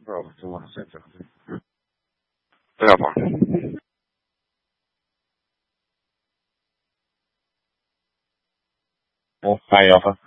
Prova, insomma, senza così. Bravo. Oh, hai, Alpha.